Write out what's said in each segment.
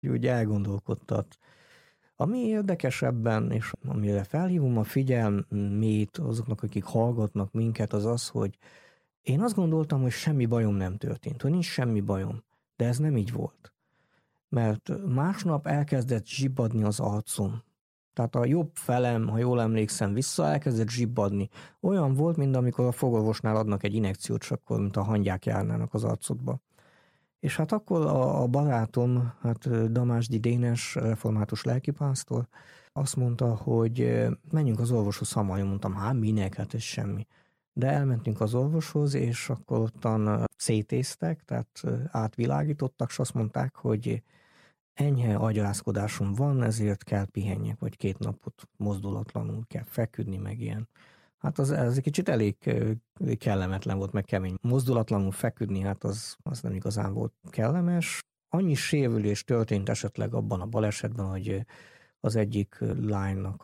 úgy elgondolkodtat. Ami érdekesebben, és amire felhívom a figyelmét azoknak, akik hallgatnak minket, az az, hogy én azt gondoltam, hogy semmi bajom nem történt, hogy nincs semmi bajom, de ez nem így volt. Mert másnap elkezdett zsibbadni az arcom. Tehát a jobb felem, ha jól emlékszem vissza, elkezdett zsibbadni. Olyan volt, mint amikor a fogorvosnál adnak egy injekciót, és akkor, mint a hangyák járnának az arcodba. És hát akkor a barátom, hát Damásdi Dénes, református lelkipásztor, azt mondta, hogy menjünk az orvoshoz hamar. Én mondtam, hát minek, hát ez semmi. De elmentünk az orvoshoz, és akkor ottan CT-ztek, tehát átvilágítottak, és azt mondták, hogy enyhe agyrázkodásom van, ezért kell pihenjek, vagy 2 napot mozdulatlanul kell feküdni, meg ilyen. Hát ez egy kicsit elég kellemetlen volt, meg kemény. Mozdulatlanul feküdni, hát az nem igazán volt kellemes. Annyi sérülés történt esetleg abban a balesetben, hogy az egyik lánynak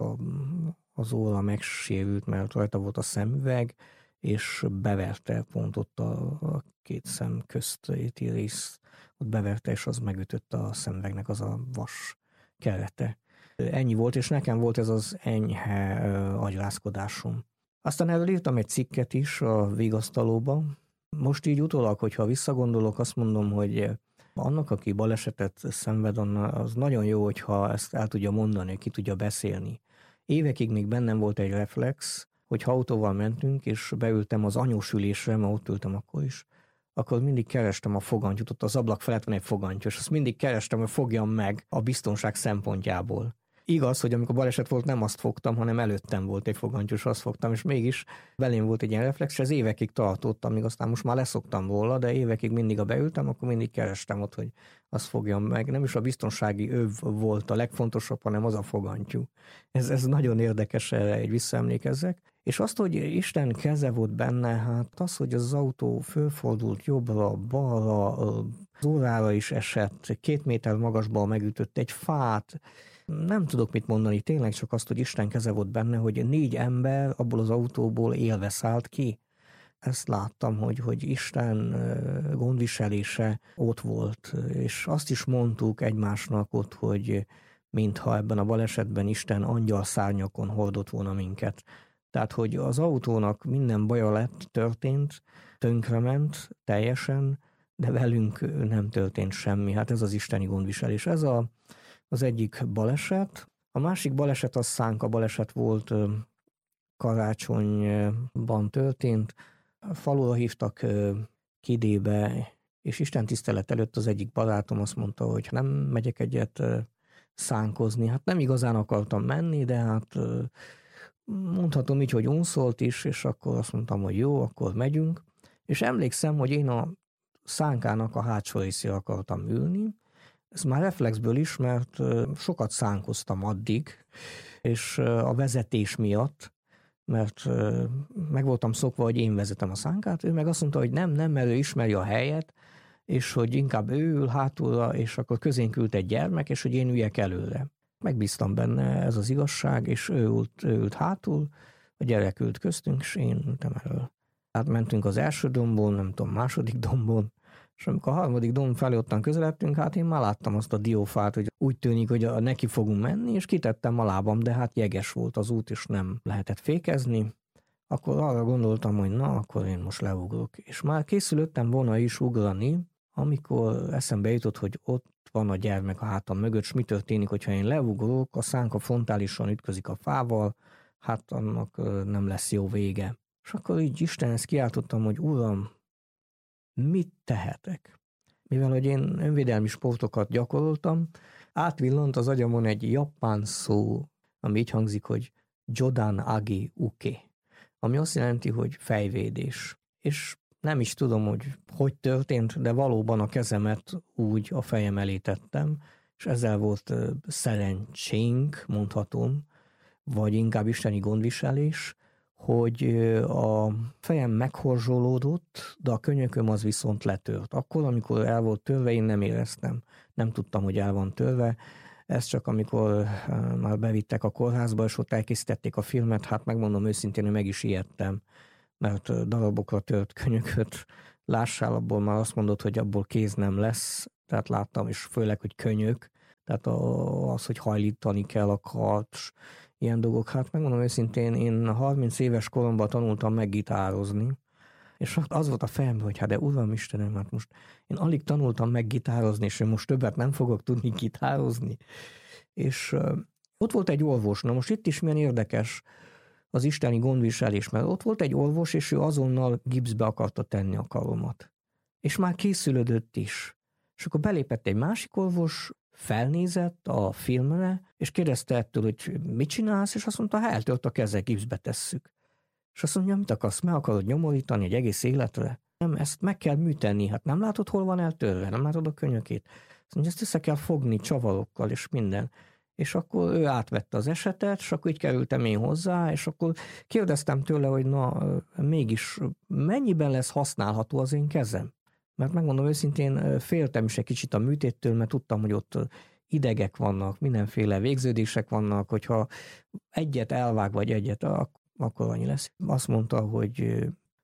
az óra megsérült, mert rajta volt a szemüveg, és beverte pont ott a 2 szem közti rész, ott beverte, és az megütötte a szemüvegnek az a vas kerete. Ennyi volt, és nekem volt ez az enyhe agyrázkodásom. Aztán erről írtam egy cikket is a Vigasztalóba. Most így utólag, hogyha visszagondolok, azt mondom, hogy annak, aki balesetet szenved, az nagyon jó, hogyha ezt el tudja mondani, ki tudja beszélni. Évekig még bennem volt egy reflex, hogy ha autóval mentünk, és beültem az anyósülésre, mert ott ültem akkor is, akkor mindig kerestem a fogantyút, ott az ablak felett van egy fogantyú, és azt mindig kerestem, hogy fogjam meg a biztonság szempontjából. Igaz, hogy amikor baleset volt, nem azt fogtam, hanem előttem volt egy fogantyús, azt fogtam, és mégis belém volt egy ilyen reflex, és ez évekig tartott, amíg aztán most már leszoktam róla, de évekig mindig, ha beültem, akkor mindig kerestem ott, hogy azt fogjam meg. Nem is a biztonsági öv volt a legfontosabb, hanem az a fogantyú. Ez nagyon érdekes, erre egy visszaemlékezzek. És azt, hogy Isten keze volt benne, hát az, hogy az autó fölfordult jobbra, balra, az órára is esett, 2 méter magasban megütött egy fát, nem tudok mit mondani, tényleg csak azt, hogy Isten keze volt benne, hogy 4 ember abból az autóból élve szállt ki. Ezt láttam, hogy Isten gondviselése ott volt, és azt is mondtuk egymásnak ott, hogy mintha ebben a balesetben Isten angyalszárnyakon hordott volna minket. Tehát, hogy az autónak minden baja lett, történt, tönkrement teljesen, de velünk nem történt semmi. Hát ez az isteni gondviselés. Ez az egyik baleset. A másik baleset az Szánka baleset volt, karácsonyban történt. Falura hívtak Kidébe, és Isten tisztelet előtt az egyik barátom azt mondta, hogy nem megyek egyet szánkozni. Hát nem igazán akartam menni, de hát mondhatom így, hogy unszolt is, és akkor azt mondtam, hogy jó, akkor megyünk. És emlékszem, hogy én a szánkának a hátsó részére akartam ülni. Ez már reflexből is, mert sokat szánkoztam addig, és a vezetés miatt, mert meg voltam szokva, hogy én vezetem a szánkát, ő meg azt mondta, hogy nem, mert ő ismeri a helyet, és hogy inkább ő ül hátulra, és akkor közénk ült egy gyermek, és hogy én üljek előre. Megbíztam benne, ez az igazság, és ő ült hátul, a gyerek ült köztünk, és én ültem elől. Hát mentünk az első dombon, nem tudom, második dombon, és amikor a harmadik domb felé ottan közeledtünk, hát én már láttam azt a diófát, hogy úgy tűnik, hogy neki fogunk menni, és kitettem a lábam, de hát jeges volt az út, és nem lehetett fékezni. Akkor arra gondoltam, hogy na, akkor én most leugrok. És már készülöttem volna is ugrani, amikor eszembe jutott, hogy ott van a gyermek a hátam mögött, és mi történik, hogyha én leugrok, a szánka frontálisan ütközik a fával, hát annak nem lesz jó vége. És akkor így Istenhez kiáltottam, hogy Uram, mit tehetek? Mivel, hogy én önvédelmi sportokat gyakoroltam, átvillant az agyamon egy japán szó, ami így hangzik, hogy Jodan Agi Uke, ami azt jelenti, hogy fejvédés. És nem is tudom, hogy történt, de valóban a kezemet úgy a fejem elé tettem, és ezzel volt szerencsénk, mondhatom, vagy inkább isteni gondviselés, hogy a fejem meghorzsolódott, de a könyököm az viszont letört. Akkor, amikor el volt törve, én nem éreztem. Nem tudtam, hogy el van törve. Ez csak amikor már bevittek a kórházba, és ott elkészítették a filmet, hát megmondom őszintén, hogy meg is ijedtem, mert darabokra tört könyököt lássál, abból már azt mondod, hogy abból kéz nem lesz, tehát láttam, és főleg, hogy könyök, Tehát az, hogy hajlítani kell a kart, ilyen dolgok. Hát megmondom őszintén, én 30 éves koromban tanultam meggitározni, és az volt a fejemben, hogy hát de uram Istenem, hát most én alig tanultam meg gitározni, és én most többet nem fogok tudni gitározni. És ott volt egy orvos, na most itt is milyen érdekes az isteni gondviselés, mert ott volt egy orvos, és ő azonnal gipszbe akarta tenni a karomat. És már készülődött is. És akkor belépett egy másik orvos, felnézett a filmre, és kérdezte ettől, hogy mit csinálsz, és azt mondta, ha eltört a keze, gipszbe tesszük. És azt mondja, mit akarsz, meg akarod nyomorítani egy egész életre? Nem, ezt meg kell műteni, hát nem látod, hol van eltörve, nem látod a könyökét. Azt mondja, ezt össze kell fogni csavarokkal, és minden. És akkor ő átvette az esetet, és akkor így kerültem én hozzá, és akkor kérdeztem tőle, hogy na, mégis mennyiben lesz használható az én kezem? Mert megmondom őszintén, féltem is egy kicsit a műtéttől, mert tudtam, hogy ott idegek vannak, mindenféle végződések vannak, hogyha egyet elvág, vagy egyet, akkor annyi lesz. Azt mondta, hogy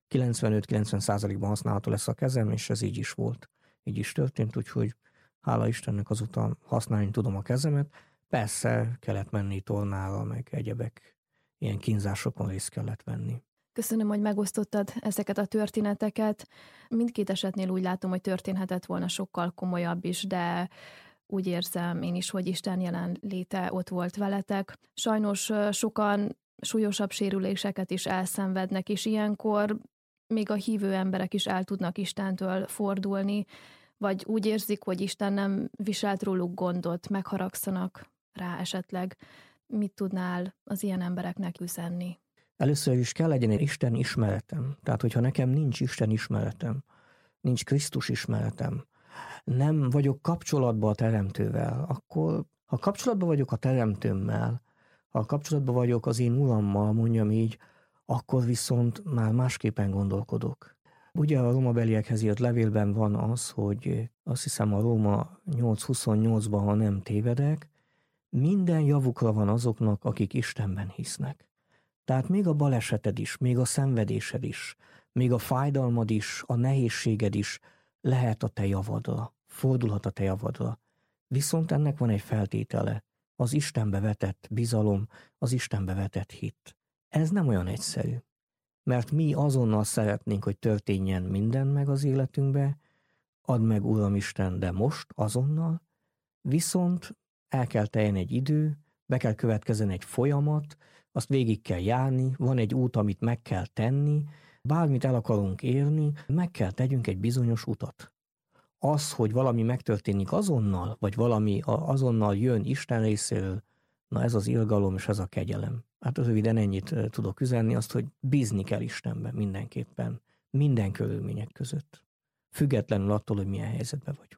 95-90%-ban használható lesz a kezem, és ez így is volt. Így is történt, úgyhogy hála Istennek azután használni tudom a kezemet. Persze kellett menni tornára, meg egyebek, ilyen kínzásokon részt kellett venni. Köszönöm, hogy megosztottad ezeket a történeteket. Mindkét esetnél úgy látom, hogy történhetett volna sokkal komolyabb is, de úgy érzem én is, hogy Isten jelenléte ott volt veletek. Sajnos sokan súlyosabb sérüléseket is elszenvednek, és ilyenkor még a hívő emberek is el tudnak Istentől fordulni, vagy úgy érzik, hogy Isten nem viselt róluk gondot, megharagszanak rá esetleg. Mit tudnál az ilyen embereknek üzenni? Először is kell legyen egy Isten ismeretem. Tehát, hogyha nekem nincs Isten ismeretem, nincs Krisztus ismeretem, nem vagyok kapcsolatban a Teremtővel, akkor ha kapcsolatban vagyok a Teremtőmmel, ha kapcsolatban vagyok az én Urammal, mondjam így, akkor viszont már másképpen gondolkodok. Ugye a rómabeliekhez írt levélben van az, hogy azt hiszem a Róma 8:28-ban, ha nem tévedek, minden javukra van azoknak, akik Istenben hisznek. Tehát még a baleseted is, még a szenvedésed is, még a fájdalmad is, a nehézséged is lehet a te javadra, fordulhat a te javadra. Viszont ennek van egy feltétele, az Istenbe vetett bizalom, az Istenbe vetett hit. Ez nem olyan egyszerű, mert mi azonnal szeretnénk, hogy történjen minden meg az életünkbe, add meg Uram Isten, de most, azonnal, viszont el kell teljen egy idő, be kell következzen egy folyamat, azt végig kell járni, van egy út, amit meg kell tenni, bármit el akarunk érni, meg kell tegyünk egy bizonyos utat. Az, hogy valami megtörténik azonnal, vagy valami azonnal jön Isten részéről, na ez az irgalom és ez a kegyelem. Hát röviden ennyit tudok üzenni, azt, hogy bízni kell Istenben mindenképpen, minden körülmények között. Függetlenül attól, hogy milyen helyzetben vagyunk.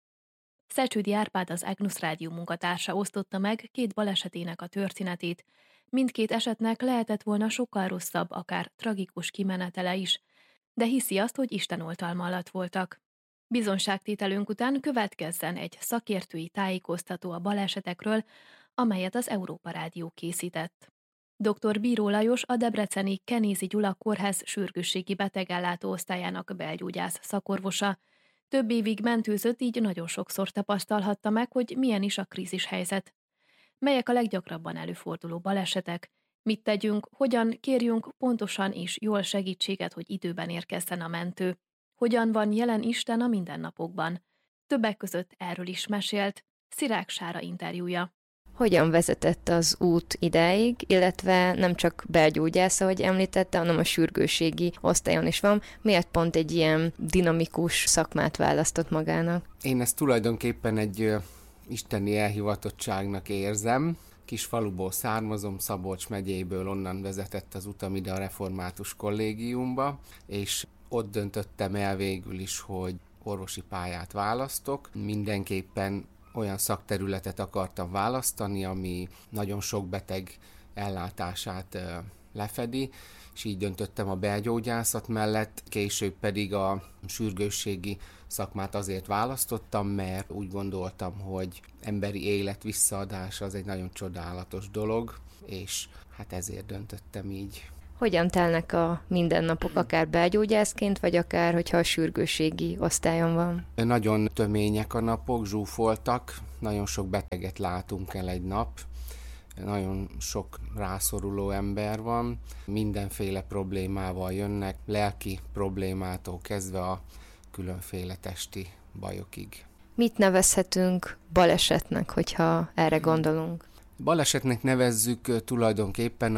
Szelcsődi Árpád, az Agnus Rádió munkatársa osztotta meg 2 balesetének a történetét. Mindkét esetnek lehetett volna sokkal rosszabb, akár tragikus kimenetele is, de hiszi azt, hogy Isten oltalma alatt voltak. Bizonságtételünk után következzen egy szakértői tájékoztató a balesetekről, amelyet az Európa Rádió készített. Dr. Bíró Lajos, a debreceni Kenézi Gyula Kórház sürgősségi betegellátó osztályának belgyógyász szakorvosa. Több évig mentőzött, így nagyon sokszor tapasztalhatta meg, hogy milyen is a krízishelyzet. Melyek a leggyakrabban előforduló balesetek, mit tegyünk, hogyan kérjünk pontosan és jól segítséget, hogy időben érkezzen a mentő, hogyan van jelen Isten a mindennapokban. Többek között erről is mesélt Szirák Sára interjúja. Hogyan vezetett az út idáig, illetve nem csak belgyógyász, ahogy említette, hanem a sürgősségi osztályon is van. Miért pont egy ilyen dinamikus szakmát választott magának? Én ezt tulajdonképpen egy isteni elhivatottságnak érzem. Kis faluból származom, Szabolcs megyéből, onnan vezetett az utam ide a Református Kollégiumba, és ott döntöttem el végül is, hogy orvosi pályát választok. Mindenképpen olyan szakterületet akartam választani, ami nagyon sok beteg ellátását lefedi, és így döntöttem a belgyógyászat mellett, később pedig a sürgősségi szakmát azért választottam, mert úgy gondoltam, hogy emberi élet visszaadása az egy nagyon csodálatos dolog, és hát ezért döntöttem így. Hogyan telnek a mindennapok, akár belgyógyászként, vagy akár, hogyha a sürgősségi osztályon van? Nagyon tömények a napok, zsúfoltak, nagyon sok beteget látunk el egy nap, nagyon sok rászoruló ember van, mindenféle problémával jönnek, lelki problémától kezdve a különféle testi bajokig. Mit nevezhetünk balesetnek, hogyha erre gondolunk? Balesetnek nevezzük tulajdonképpen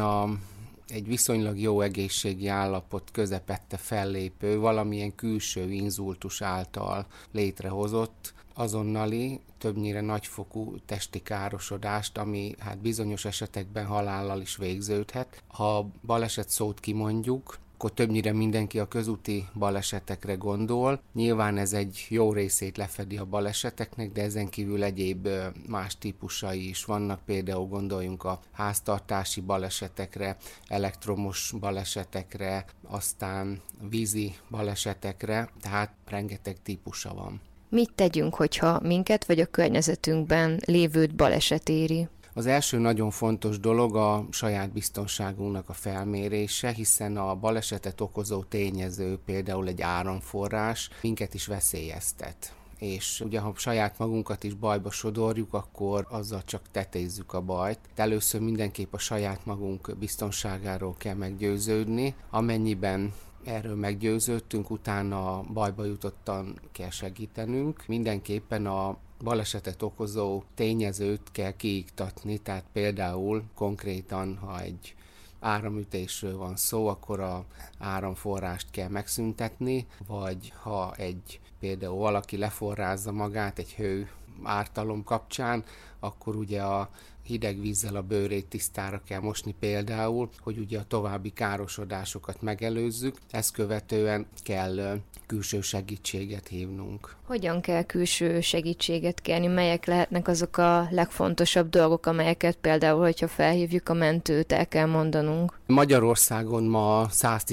egy viszonylag jó egészségi állapot közepette fellépő, valamilyen külső inzultus által létrehozott, azonnali, többnyire nagyfokú testi károsodást, ami hát bizonyos esetekben halállal is végződhet. Ha baleset szót kimondjuk, akkor többnyire mindenki a közúti balesetekre gondol. Nyilván ez egy jó részét lefedi a baleseteknek, de ezen kívül egyéb más típusai is vannak. Például gondoljunk a háztartási balesetekre, elektromos balesetekre, aztán vízi balesetekre, tehát rengeteg típusa van. Mit tegyünk, hogyha minket vagy a környezetünkben lévőt baleset éri? Az első nagyon fontos dolog a saját biztonságunknak a felmérése, hiszen a balesetet okozó tényező, például egy áramforrás, minket is veszélyeztet. És ugye, ha saját magunkat is bajba sodorjuk, akkor azzal csak tetézzük a bajt. De először mindenképp a saját magunk biztonságáról kell meggyőződni, amennyiben erről meggyőződtünk, utána bajba jutottan kell segítenünk. Mindenképpen a balesetet okozó tényezőt kell kiiktatni, tehát például konkrétan, ha egy áramütésről van szó, akkor az áramforrást kell megszüntetni, vagy ha például valaki leforrázza magát egy hő ártalom kapcsán, akkor ugye a hideg vízzel a bőrét tisztára kell mosni például, hogy ugye a további károsodásokat megelőzzük, ezt követően kell külső segítséget hívnunk. Hogyan kell külső segítséget kérni? Melyek lehetnek azok a legfontosabb dolgok, amelyeket például, hogyha felhívjuk a mentőt, el kell mondanunk? Magyarországon ma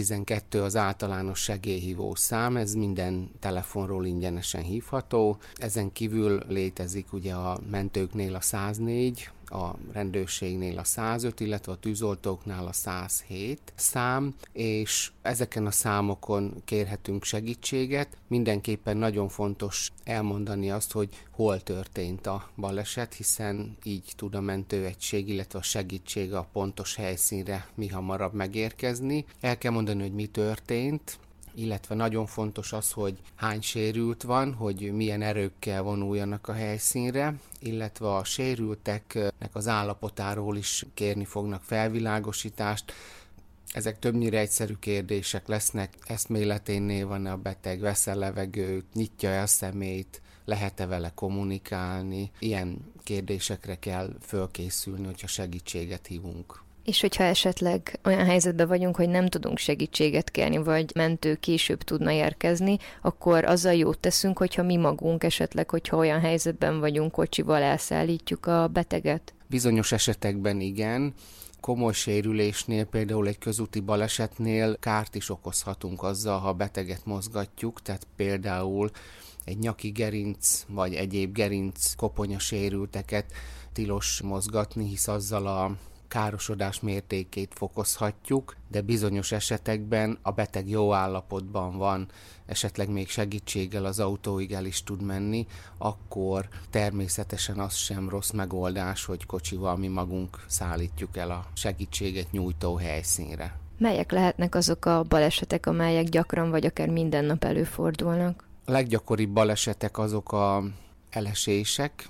112 az általános segélyhívó szám, ez minden telefonról ingyenesen hívható. Ezen kívül létezik ugye a mentőknél a 104, a rendőrségnél a 105, illetve a tűzoltóknál a 107 szám, és ezeken a számokon kérhetünk segítséget. Mindenképpen nagyon fontos elmondani azt, hogy hol történt a baleset, hiszen így tud a mentőegység, illetve a segítség a pontos helyszínre mihamarabb megérkezni. El kell mondani, hogy mi történt, illetve nagyon fontos az, hogy hány sérült van, hogy milyen erőkkel vonuljanak a helyszínre, illetve a sérülteknek az állapotáról is kérni fognak felvilágosítást. Ezek többnyire egyszerű kérdések lesznek, eszméleténél van-e a beteg, vesz-e levegőt, nyitja-e a szemét, lehet-e vele kommunikálni. Ilyen kérdésekre kell fölkészülni, hogyha segítséget hívunk. És hogyha esetleg olyan helyzetben vagyunk, hogy nem tudunk segítséget kérni, vagy mentő később tudna érkezni, akkor azzal jót teszünk, hogyha mi magunk esetleg, hogyha olyan helyzetben vagyunk, kocsival elszállítjuk a beteget? Bizonyos esetekben igen. Komoly sérülésnél, például egy közúti balesetnél kárt is okozhatunk azzal, ha a beteget mozgatjuk, tehát például egy nyaki gerinc vagy egyéb gerinc koponya sérülteket tilos mozgatni, hisz azzal a károsodás mértékét fokozhatjuk, de bizonyos esetekben a beteg jó állapotban van, esetleg még segítséggel az autóig el is tud menni, akkor természetesen az sem rossz megoldás, hogy kocsival mi magunk szállítjuk el a segítséget nyújtó helyszínre. Melyek lehetnek azok a balesetek, amelyek gyakran vagy akár minden nap előfordulnak? A leggyakoribb balesetek azok a elesések,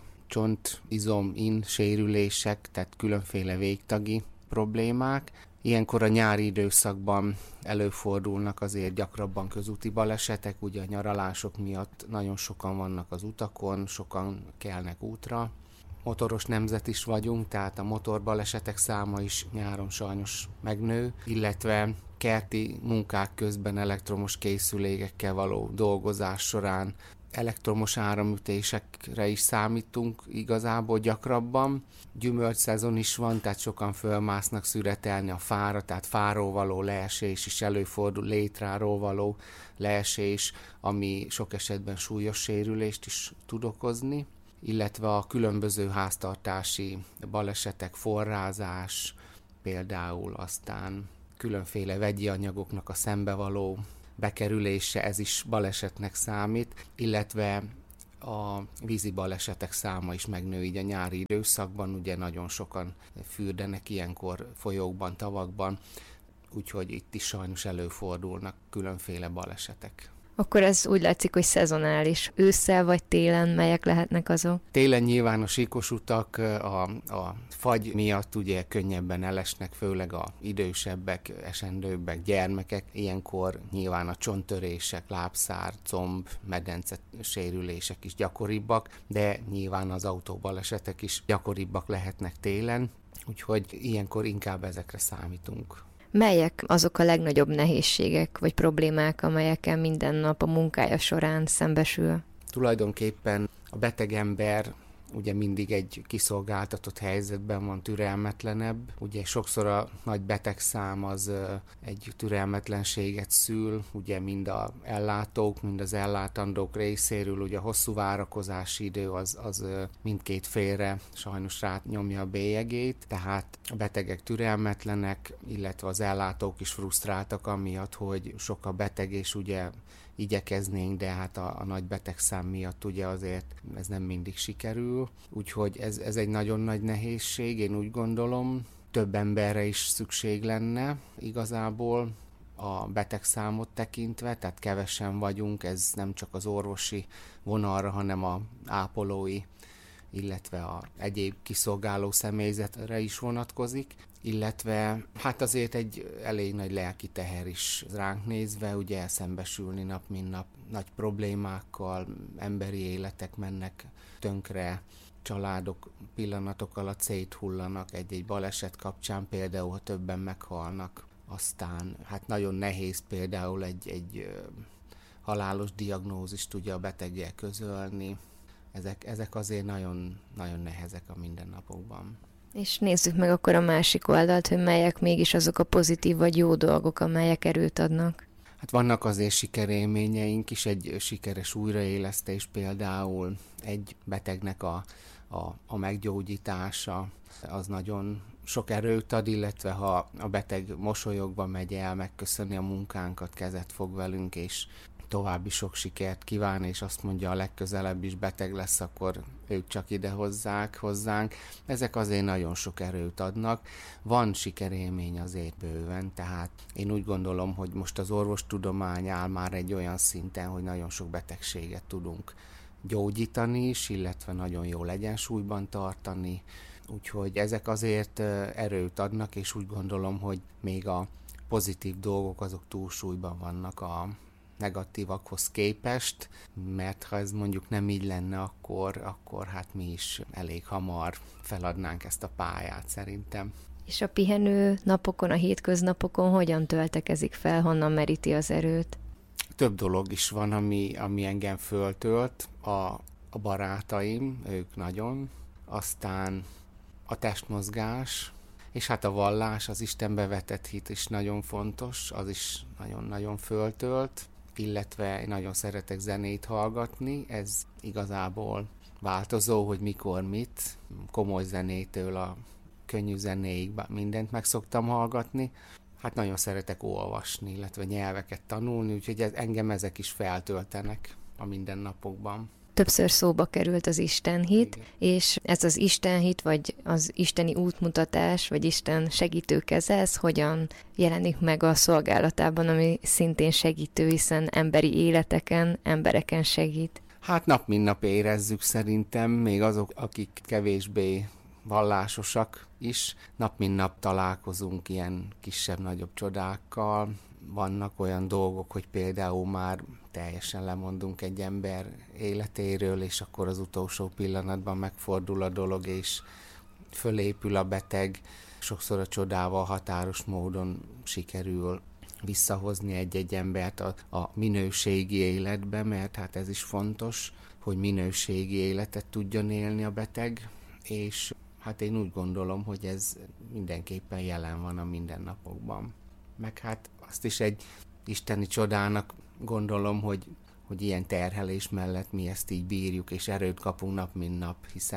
izom, sérülések, tehát különféle végtagi problémák. Ilyenkor a nyári időszakban előfordulnak azért gyakrabban közúti balesetek, ugye a nyaralások miatt nagyon sokan vannak az utakon, sokan kelnek útra. Motoros nemzet is vagyunk, tehát a motorbalesetek száma is nyáron sajnos megnő, illetve kerti munkák közben elektromos készülékekkel való dolgozás során elektromos áramütésekre is számítunk igazából gyakrabban. Gyümölcsszezon is van, tehát sokan fölmásznak szüretelni a fára, tehát fáról való leesés is előfordul, létráról való leesés, ami sok esetben súlyos sérülést is tud okozni, illetve a különböző háztartási balesetek, forrázás, például aztán különféle vegyi anyagoknak a szembevaló bekerülése, ez is balesetnek számít, illetve a vízi balesetek száma is megnő így a nyári időszakban, ugye nagyon sokan fürdenek ilyenkor folyókban, tavakban, úgyhogy itt is sajnos előfordulnak különféle balesetek. Akkor ez úgy látszik, hogy szezonális. Ősszel vagy télen melyek lehetnek azok? Télen nyilván a síkosutak a fagy miatt ugye könnyebben elesnek, főleg a idősebbek, esendőbbek, gyermekek. Ilyenkor nyilván a csonttörések, lábszár, comb, medence sérülések is gyakoribbak, de nyilván az autóbalesetek is gyakoribbak lehetnek télen, úgyhogy ilyenkor inkább ezekre számítunk. Melyek azok a legnagyobb nehézségek vagy problémák, amelyekkel minden nap a munkája során szembesül? Tulajdonképpen a beteg ember ugye mindig egy kiszolgáltatott helyzetben van, türelmetlenebb. Ugye sokszor a nagy betegszám az egy türelmetlenséget szül, ugye mind az ellátók, mind az ellátandók részéről, ugye a hosszú várakozási idő az mindkét félre sajnos rányomja a bélyegét, tehát a betegek türelmetlenek, illetve az ellátók is frusztráltak amiatt, hogy sok a beteg, és ugye igyekeznénk, de hát a nagy betegszám miatt ugye azért ez nem mindig sikerül. Úgyhogy ez egy nagyon nagy nehézség, én úgy gondolom. Több emberre is szükség lenne igazából a betegszámot tekintve, tehát kevesen vagyunk, ez nem csak az orvosi vonalra, hanem a ápolói, illetve a egyéb kiszolgáló személyzetre is vonatkozik, illetve hát azért egy elég nagy lelki teher is ránk nézve, ugye szembesülni nap mint nap nagy problémákkal, emberi életek mennek tönkre, családok pillanatok alatt széthullanak egy-egy baleset kapcsán, például ha többen meghalnak. Aztán hát nagyon nehéz például egy halálos diagnózist ugye a beteggel közölni. Ezek azért nagyon, nagyon nehezek a mindennapokban. És nézzük meg akkor a másik oldalt, hogy melyek mégis azok a pozitív vagy jó dolgok, amelyek erőt adnak. Hát vannak azért sikerélményeink is, egy sikeres újraélesztés például, egy betegnek a meggyógyítása, az nagyon sok erőt ad, illetve ha a beteg mosolyogva megy el, megköszöni a munkánkat, kezet fog velünk, és további sok sikert kíván, és azt mondja, a legközelebb is beteg lesz, akkor ők csak ide hozzák hozzánk. Ezek azért nagyon sok erőt adnak. Van sikerélmény azért bőven, tehát én úgy gondolom, hogy most az orvostudomány áll már egy olyan szinten, hogy nagyon sok betegséget tudunk gyógyítani is, illetve nagyon jól egyensúlyban tartani. Úgyhogy ezek azért erőt adnak, és úgy gondolom, hogy még a pozitív dolgok azok túlsúlyban vannak a negatívakhoz képest, mert ha ez mondjuk nem így lenne, akkor hát mi is elég hamar feladnánk ezt a pályát szerintem. És a pihenő napokon, a hétköznapokon hogyan töltekezik fel, honnan meríti az erőt? Több dolog is van, ami engem föltölt. A barátaim, ők nagyon, aztán a testmozgás, és hát a vallás, az Istenbe vetett hit is nagyon fontos, az is nagyon-nagyon föltölt, illetve én nagyon szeretek zenét hallgatni, ez igazából változó, hogy mikor mit, komoly zenétől a könnyű zenéig mindent meg szoktam hallgatni. Hát nagyon szeretek olvasni, illetve nyelveket tanulni, úgyhogy engem ezek is feltöltenek a mindennapokban. Többször szóba került az istenhit, és ez az istenhit, vagy az isteni útmutatás, vagy Isten segítő keze, ez hogyan jelenik meg a szolgálatában, ami szintén segítő, hiszen emberi életeken, embereken segít? Hát nap mint nap érezzük szerintem, még azok, akik kevésbé vallásosak is, nap mint nap találkozunk ilyen kisebb-nagyobb csodákkal. Vannak olyan dolgok, hogy például már teljesen lemondunk egy ember életéről, és akkor az utolsó pillanatban megfordul a dolog, és fölépül a beteg. Sokszor a csodával határos módon sikerül visszahozni egy-egy embert a minőségi életbe, mert hát ez is fontos, hogy minőségi életet tudjon élni a beteg, és hát én úgy gondolom, hogy ez mindenképpen jelen van a mindennapokban. Meg hát azt is egy isteni csodának gondolom, hogy ilyen terhelés mellett mi ezt így bírjuk, és erőt kapunk nap mint nap,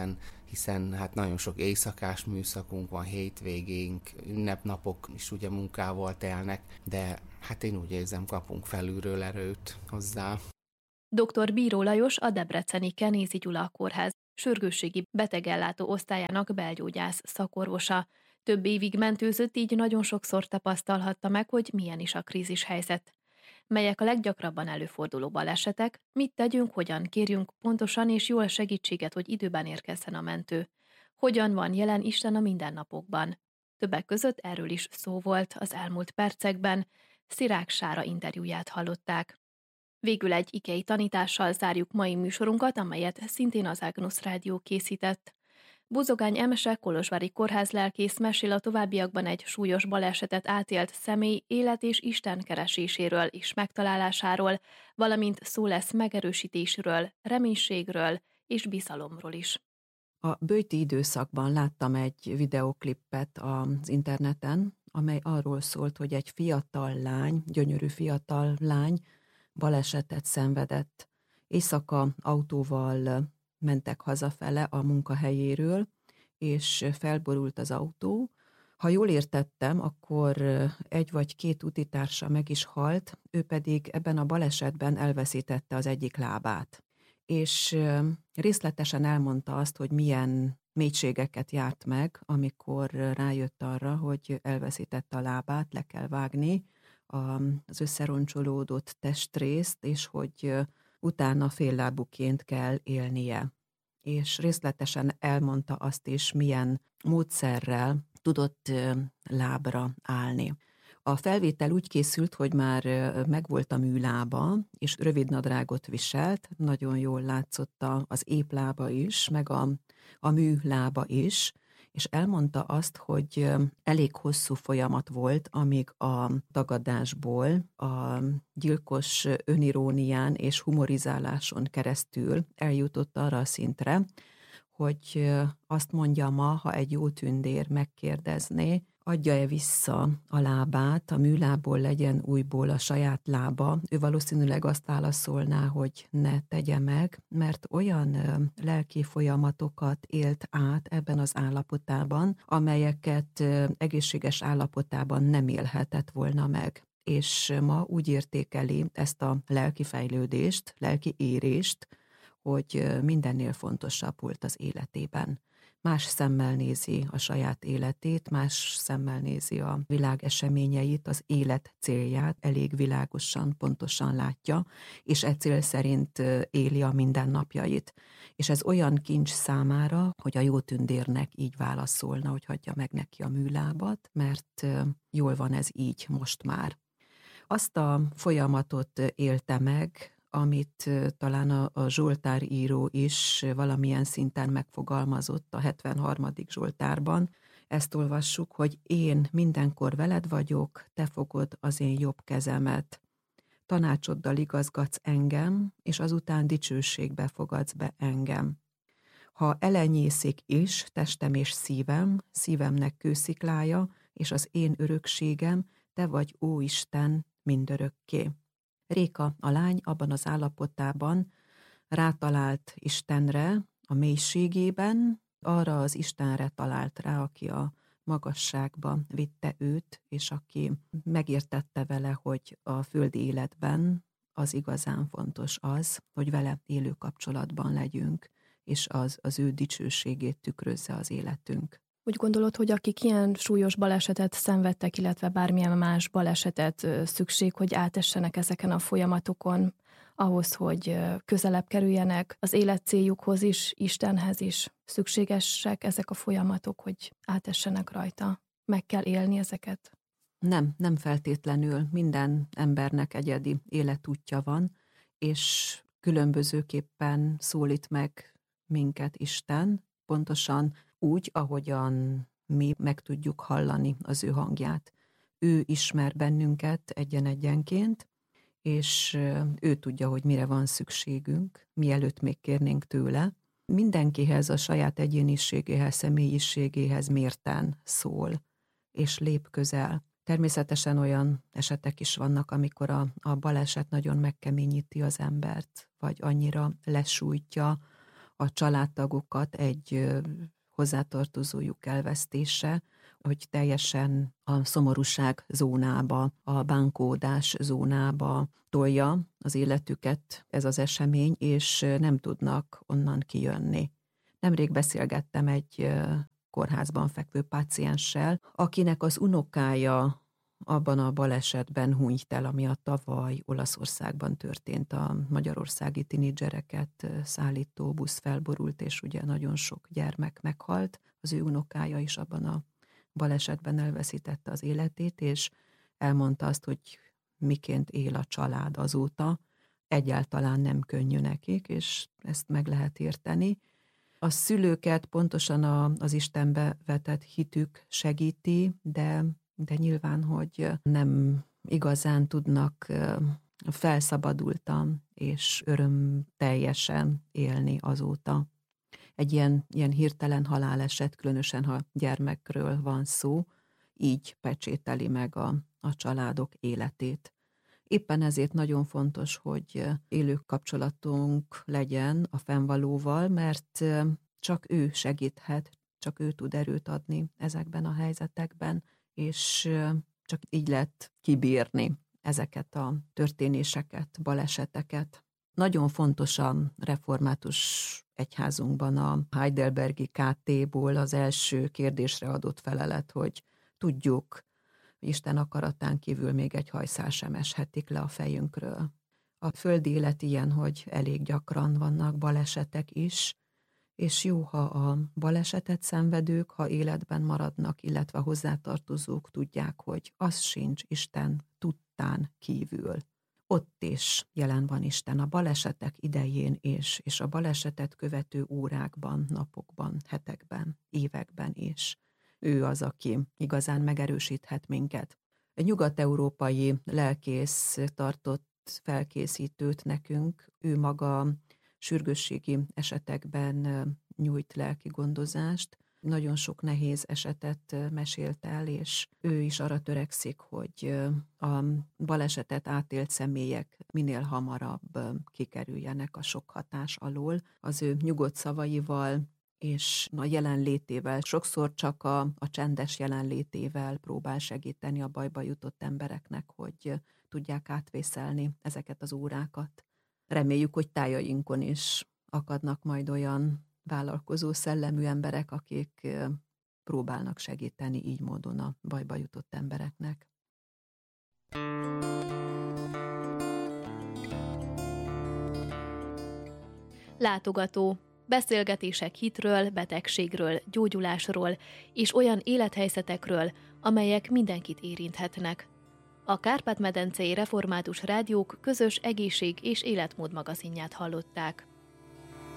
hiszen hát nagyon sok éjszakás műszakunk van, hétvégénk, ünnepnapok is ugye munkával telnek, de hát én úgy érzem, kapunk felülről erőt hozzá. Dr. Bíró Lajos a debreceni Kenézi Gyula Kórház sürgősségi betegellátó osztályának belgyógyász szakorvosa. Több évig mentőzött, így nagyon sokszor tapasztalhatta meg, hogy milyen is a krízis helyzet. Melyek a leggyakrabban előforduló balesetek, mit tegyünk, hogyan kérjünk pontosan és jól segítséget, hogy időben érkezzen a mentő. Hogyan van jelen Isten a mindennapokban. Többek között erről is szó volt az elmúlt percekben. Szirák Sára interjúját hallották. Végül egy ikei tanítással zárjuk mai műsorunkat, amelyet szintén az Agnus Rádió készített. Buzogány Emese kolozsvári kórházlelkész mesél a továbbiakban egy súlyos balesetet átélt személy élet és Isten kereséséről és megtalálásáról, valamint szó lesz megerősítésről, reménységről és bizalomról is. A böjti időszakban láttam egy videóklipet az interneten, amely arról szólt, hogy egy fiatal lány, gyönyörű fiatal lány balesetet szenvedett. Éjszaka autóval mentek hazafele a munkahelyéről, és felborult az autó. Ha jól értettem, akkor egy vagy két utitársa meg is halt, ő pedig ebben a balesetben elveszítette az egyik lábát. És részletesen elmondta azt, hogy milyen mélységeket járt meg, amikor rájött arra, hogy elveszítette a lábát, le kell vágni az összeroncsolódott testrészt, és hogy utána féllábúként kell élnie. És részletesen elmondta azt is, milyen módszerrel tudott lábra állni. A felvétel úgy készült, hogy már megvolt a műlába, és rövidnadrágot viselt, nagyon jól látszott az éplába is, meg a műlába is, és elmondta azt, hogy elég hosszú folyamat volt, amíg a tagadásból, a gyilkos önirónián és humorizáláson keresztül eljutott arra a szintre, hogy azt mondja ma, ha egy jó tündér megkérdezné, adja-e vissza a lábát, a műlából legyen újból a saját lába, ő valószínűleg azt válaszolná, hogy ne tegye meg, mert olyan lelki folyamatokat élt át ebben az állapotában, amelyeket egészséges állapotában nem élhetett volna meg. És ma úgy értékeli ezt a lelki fejlődést, lelki érést, hogy mindennél fontosabb volt az életében. Más szemmel nézi a saját életét, más szemmel nézi a világ eseményeit, az élet célját elég világosan, pontosan látja, és e cél szerint éli a mindennapjait. És ez olyan kincs számára, hogy a jó tündérnek így válaszolna, hogy hagyja meg neki a műlábat, mert jól van ez így most már. Azt a folyamatot élte meg, amit talán a Zsoltár író is valamilyen szinten megfogalmazott a 73. Zsoltárban. Ezt olvassuk, hogy én mindenkor veled vagyok, te fogod az én jobb kezemet. Tanácsoddal igazgatsz engem, és azután dicsőségbe fogadsz be engem. Ha elenyészik is testem és szívem, szívemnek kősziklája, és az én örökségem, te vagy, ó Isten, mindörökké. Réka, a lány abban az állapotában rátalált Istenre a mélységében, arra az Istenre talált rá, aki a magasságba vitte őt, és aki megértette vele, hogy a földi életben az igazán fontos az, hogy vele élő kapcsolatban legyünk, és az ő dicsőségét tükrözze az életünk. Úgy gondolod, hogy akik ilyen súlyos balesetet szenvedtek, illetve bármilyen más balesetet szükség, hogy átessenek ezeken a folyamatokon, ahhoz, hogy közelebb kerüljenek az életcéljukhoz is, Istenhez is, szükségesek ezek a folyamatok, hogy átessenek rajta? Meg kell élni ezeket? Nem feltétlenül. Minden embernek egyedi életútja van, és különbözőképpen szólít meg minket Isten, pontosan úgy, ahogyan mi meg tudjuk hallani az ő hangját. Ő ismer bennünket egyen-egyenként, és ő tudja, hogy mire van szükségünk, mielőtt még kérnénk tőle. Mindenkihez, a saját egyéniségéhez, személyiségéhez mérten szól, és lép közel. Természetesen olyan esetek is vannak, amikor a baleset nagyon megkeményíti az embert, vagy annyira lesújtja a családtagokat egy hozzátartozójuk elvesztése, hogy teljesen a szomorúság zónába, a bánkódás zónába tolja az életüket ez az esemény, és nem tudnak onnan kijönni. Nemrég beszélgettem egy kórházban fekvő pácienssel, akinek az unokája abban a balesetben hunyt el, ami a tavaly Olaszországban történt. A magyarországi tinédzsereket szállító busz felborult, és ugye nagyon sok gyermek meghalt. Az ő unokája is abban a balesetben elveszítette az életét, és elmondta azt, hogy miként él a család azóta. Egyáltalán nem könnyű nekik, és ezt meg lehet érteni. A szülőket pontosan az Istenbe vetett hitük segíti, de nyilván, hogy nem igazán tudnak felszabadultan és örömteljesen élni azóta. Egy ilyen hirtelen haláleset, különösen ha gyermekről van szó, így pecsételi meg a családok életét. Éppen ezért nagyon fontos, hogy élő kapcsolatunk legyen a fennvalóval, mert csak ő segíthet, csak ő tud erőt adni ezekben a helyzetekben, és csak így lehet kibírni ezeket a történéseket, baleseteket. Nagyon fontos a református egyházunkban a Heidelbergi KT-ból az első kérdésre adott felelet, hogy tudjuk, Isten akaratán kívül még egy hajszál sem eshetik le a fejünkről. A földi élet ilyen, hogy elég gyakran vannak balesetek is, és jó, ha a balesetet szenvedők, ha életben maradnak, illetve hozzátartozók tudják, hogy az sincs Isten tudtán kívül. Ott is jelen van Isten a balesetek idején és a balesetet követő órákban, napokban, hetekben, években is. Ő az, aki igazán megerősíthet minket. Egy nyugat-európai lelkész tartott felkészítőt nekünk, ő maga sürgősségi esetekben nyújt lelki gondozást. Nagyon sok nehéz esetet mesélt el, és ő is arra törekszik, hogy a balesetet átélt személyek minél hamarabb kikerüljenek a sok hatás alól. Az ő nyugodt szavaival és a jelenlétével, sokszor csak a csendes jelenlétével próbál segíteni a bajba jutott embereknek, hogy tudják átvészelni ezeket az órákat. Reméljük, hogy tájainkon is akadnak majd olyan vállalkozó szellemű emberek, akik próbálnak segíteni így módon a bajba jutott embereknek. Látogató. Beszélgetések hitről, betegségről, gyógyulásról és olyan élethelyzetekről, amelyek mindenkit érinthetnek. A Kárpát-medencei Református Rádiók közös egészség- és életmód magazinját hallották.